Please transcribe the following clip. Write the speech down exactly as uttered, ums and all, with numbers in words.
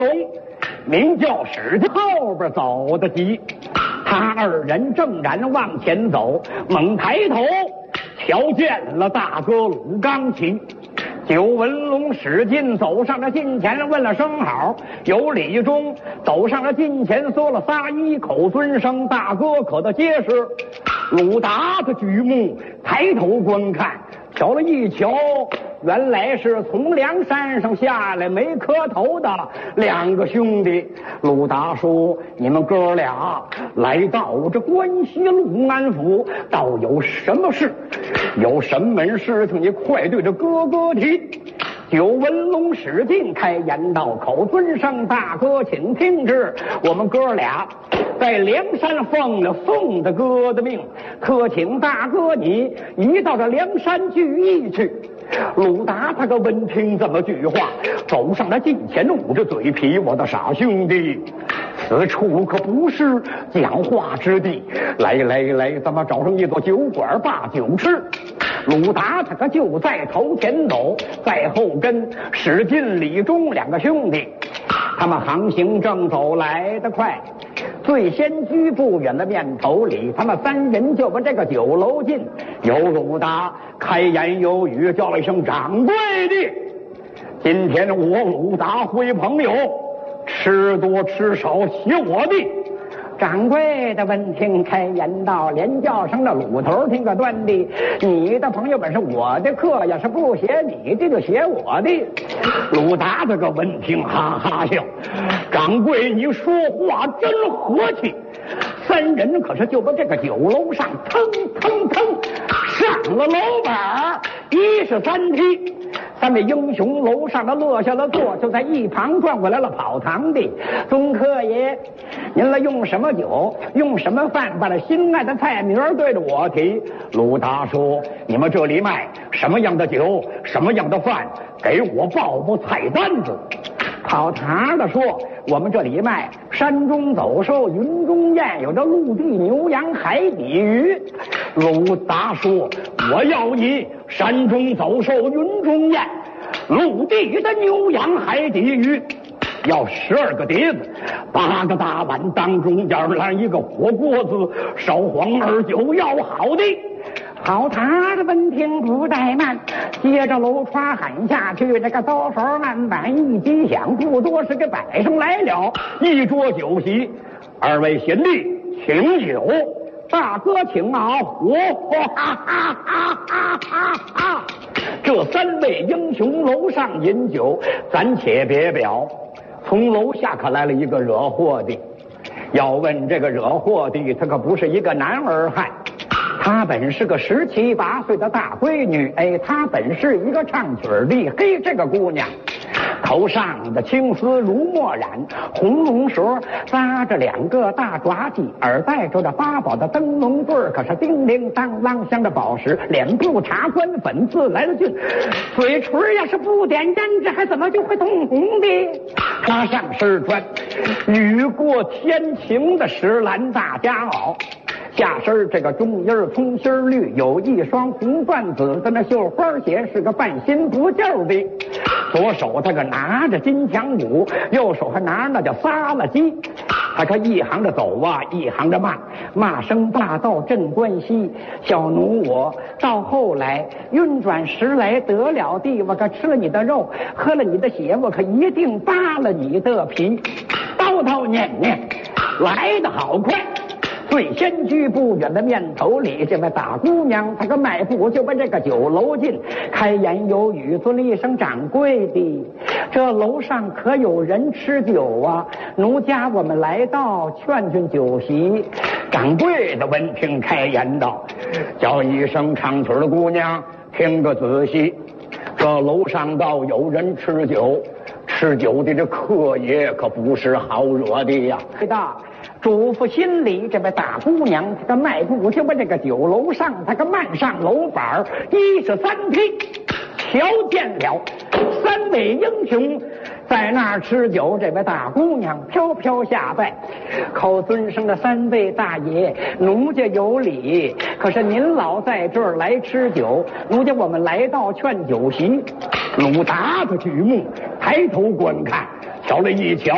东名叫史家，后边走得急。他二人正然往前走，猛抬头瞧见了大哥鲁刚奇。九文龙史进走上了近前，问了声好。有李忠走上了近前，说了仨一口尊声，大哥可得结实。鲁达的举目抬头观看，瞧了一瞧，原来是从梁山上下来没磕头的两个兄弟。鲁达说：“你们哥俩来到这关西陆安府，倒有什么事？有什么事情，你快对着哥哥提。”九文龙史进开言道：“口尊声，大哥请听之。我们哥俩在梁山奉了宋大哥的命，特请大哥你一到这梁山聚义去。”鲁达他个闻听这么句话，走上来近前，捂着嘴皮：“我的傻兄弟，此处可不是讲话之地。来来来，咱们找上一座酒馆把酒吃。”鲁达他可就在头前走，在后跟史进、李忠两个兄弟。他们航行正走来得快，最先居不远的面头里，他们三人就把这个酒楼进。有鲁达开言有语，叫了一声：“掌柜的，今天我鲁达会朋友，吃多吃少写我的。”掌柜的闻听开言道：“连叫声的鲁头听个端的，你的朋友本是我的客，要是不写你的就写我的。”鲁达这个闻听哈哈笑：“掌柜你说话真和气。”三人可是就把这个酒楼上腾腾腾上了楼板，一是三梯。三位英雄楼上的落下了座，就在一旁转过来了跑堂的：“宗客爷，您来用什么酒，用什么饭，把这心爱的菜名对着我提。”鲁达说：“你们这里卖什么样的酒，什么样的饭，给我报报菜单子。”跑堂的说：“我们这里卖山中走兽，云中雁，有着陆地牛羊，海底鱼。”鲁达说：“我要你山中走兽，云中雁，陆地的牛羊，海底鱼。要十二个碟子，八个大碗，当中间来一个火锅子，烧黄二酒，要好的。”跑堂的闻听不怠慢，接着楼窗喊下去，这个刀手案板一击响，不多是给摆上来了一桌酒席。二位贤弟请酒，大哥请熬，我哈哈哈哈哈哈！这三位英雄楼上饮酒，暂且别表。从楼下可来了一个惹祸的。要问这个惹祸的，他可不是一个男儿汉，她本是个十七八岁的大闺女。哎，她本是一个唱曲儿的。嘿，这个姑娘头上的青丝如墨染，红龙舌扎着两个大爪髻，耳戴着的八宝的灯笼对儿，可是叮铃当啷镶着宝石，脸部茶官粉自来了劲，嘴唇要是不点胭脂，还怎么就会通红的？她上身穿雨过天晴的石蓝大夹袄，下身这个中音葱心绿，有一双红缎子的那绣花鞋，是个半新不旧的。左手他可拿着金枪鼓，右手还拿着那叫撒了鸡。他可一行着走啊，一行着骂，骂声大到镇关西。小奴我到后来运转时来得了地，我可吃了你的肉，喝了你的血，我可一定扒了你的皮。叨叨念念来得好快。最先居不远的面头里，这位大姑娘她个迈步就把这个酒楼进，开言有语，尊了一声：“掌柜的，这楼上可有人吃酒啊？奴家我们来到劝劝酒席。”掌柜的闻听开言道：“叫一声唱曲的姑娘，听个仔细，这楼上倒有人吃酒，吃酒的这客也可不是好惹的呀。”大嘱咐心里，这位大姑娘她个迈步就把这个酒楼上，她个慢上楼板，一是三梯，瞧见了三位英雄在那儿吃酒。这位大姑娘飘飘下拜，口尊声的三位大爷，奴家有礼，可是您老在这儿来吃酒，奴家我们来到劝酒席。鲁达的举目抬头观看，瞧了一瞧，